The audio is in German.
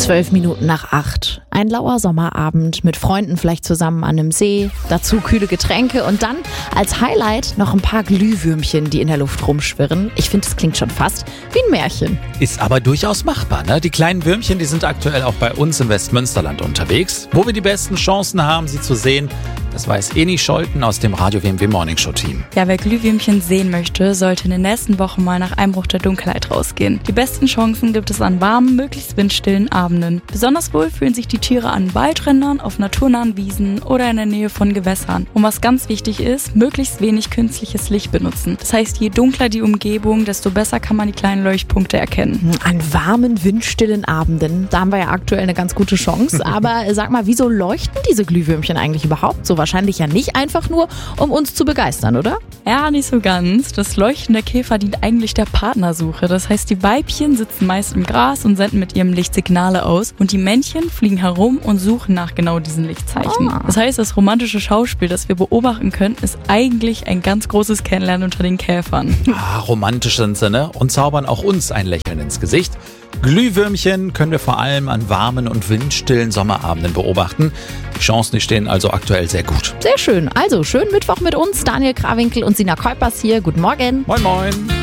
12 Minuten nach 8. Ein lauer Sommerabend mit Freunden vielleicht zusammen an einem See, dazu kühle Getränke und dann als Highlight noch ein paar Glühwürmchen, die in der Luft rumschwirren. Ich finde, das klingt schon fast wie ein Märchen. Ist aber durchaus machbar, ne? Die kleinen Würmchen, die sind aktuell auch bei uns im Westmünsterland unterwegs. Wo wir die besten Chancen haben, sie zu sehen, das weiß Eni Scholten aus dem Radio WMW Morning Show Team. Ja, wer Glühwürmchen sehen möchte, sollte in den nächsten Wochen mal nach Einbruch der Dunkelheit rausgehen. Die besten Chancen gibt es an warmen, möglichst windstillen Abenden. Besonders wohl fühlen sich die Tiere an Waldrändern, auf naturnahen Wiesen oder in der Nähe von Gewässern. Und was ganz wichtig ist, möglichst wenig künstliches Licht benutzen. Das heißt, je dunkler die Umgebung, desto besser kann man die kleinen Leuchtpunkte erkennen. An warmen, windstillen Abenden, da haben wir ja aktuell eine ganz gute Chance. Aber sag mal, wieso leuchten diese Glühwürmchen eigentlich überhaupt so? Wahrscheinlich ja nicht einfach nur, um uns zu begeistern, oder? Ja, nicht so ganz. Das Leuchten der Käfer dient eigentlich der Partnersuche. Das heißt, die Weibchen sitzen meist im Gras und senden mit ihrem Licht Signale aus und die Männchen fliegen herum und suchen nach genau diesen Lichtzeichen. Das heißt, das romantische Schauspiel, das wir beobachten können, ist eigentlich ein ganz großes Kennenlernen unter den Käfern. Romantisch sind sie, ne? Und zaubern auch uns ein Lächeln ins Gesicht. Glühwürmchen können wir vor allem an warmen und windstillen Sommerabenden beobachten. Die Chancen, die stehen also aktuell sehr gut. Sehr schön. Also, schönen Mittwoch mit uns. Daniel Krawinkel und Sina Kuipers hier. Guten Morgen. Moin, moin.